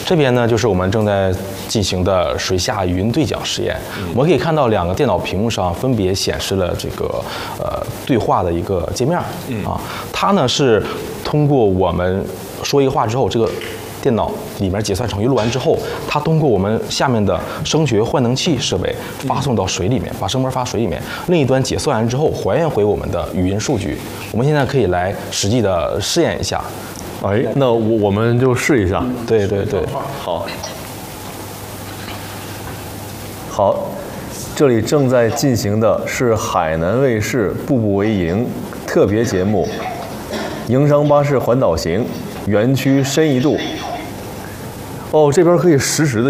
这边呢就是我们正在进行的水下语音对讲实验。我们可以看到2个电脑屏幕上分别显示了这个对话的一个界面啊，它呢是通过我们说一个话之后，这个电脑里面解算程序录完之后，它通过我们下面的声学换能器设备发送到水里面，把声波发水里面，另一端解算完之后还原回我们的语音数据。我们现在可以来实际的试验一下。 哎，那我们就试一下。 对对对， 好。好，这里正在进行的是海南卫视《步步为营》特别节目《营商巴士环岛行》园区深一度。哦，这边可以实时的